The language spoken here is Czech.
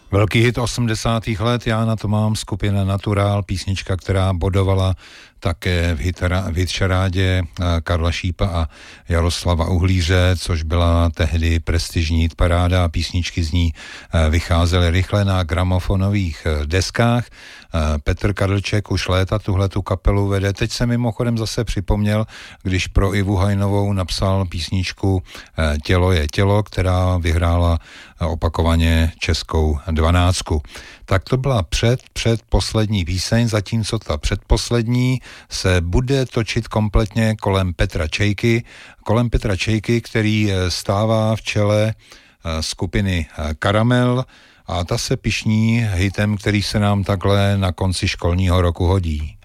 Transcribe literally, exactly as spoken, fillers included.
Velký hit osmdesátých let, já na to mám, skupina Natural, písnička, která bodovala také v, hitara, v hitšarádě Karla Šípa a Jaroslava Uhlíře, což byla tehdy prestižní paráda a písničky z ní vycházely rychle na gramofonových deskách. Petr Kadlček už léta tuhletu kapelu vede. Teď se mimochodem zase připomněl, když pro Ivu Hajnovou napsal písničku Tělo je tělo, která vyhrála opakovaně českou dvanáctku. Tak to byla před, před poslední píseň, zatímco ta předposlední se bude točit kompletně kolem Petra Čejky, kolem Petra Čejky, který stává v čele skupiny Karamel a ta se pyšní hitem, který se nám takhle na konci školního roku hodí.